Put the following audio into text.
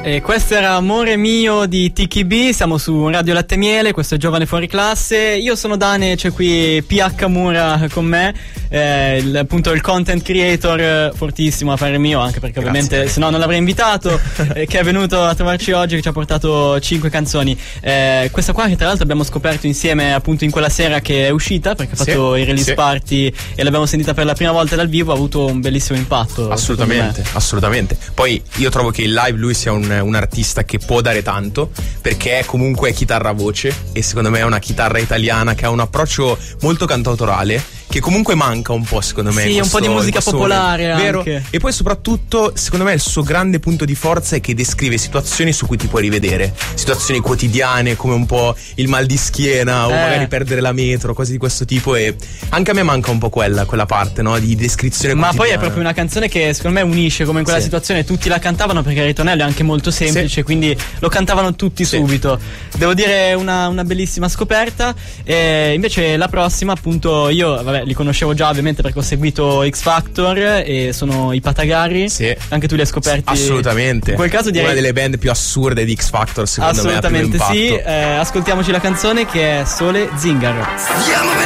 E questo era Amore Mio di Tiki B, siamo su Radio Latte Miele, questo è Giovane Fuori Classe. Io sono Dane, c'è qui PH Mura con me, appunto il content creator fortissimo a fare mio, anche perché ovviamente se no non l'avrei invitato, che è venuto a trovarci oggi, che ci ha portato 5 canzoni. Questa qua che tra l'altro abbiamo scoperto insieme appunto in quella sera che è uscita, perché ha fatto i release party e l'abbiamo sentita per la prima volta dal vivo, ha avuto un bellissimo impatto. Assolutamente. Poi io trovo che in live lui sia un artista che può dare tanto, perché è comunque chitarra voce, e secondo me è una chitarra italiana che ha un approccio molto cantautorale, che comunque manca un po', secondo me. Sì, un po' di musica popolare vero? Anche. E poi soprattutto, secondo me, il suo grande punto di forza è che descrive situazioni su cui ti puoi rivedere, situazioni quotidiane come un po' il mal di schiena o magari perdere la metro, cose di questo tipo, e anche a me manca un po' quella parte, no? Di descrizione ma quotidiana. poi è proprio una canzone che secondo me unisce, come in quella situazione tutti la cantavano, perché il ritornello è anche molto semplice, quindi lo cantavano tutti subito. Devo dire una bellissima scoperta. E invece la prossima, appunto, io li conoscevo già ovviamente perché ho seguito X Factor, e sono i Patagari. Sì. Anche tu li hai scoperti? Assolutamente. In quel caso direi una delle band più assurde di X Factor, secondo me. Assolutamente sì. Ascoltiamoci la canzone, che è Sole Zingaro.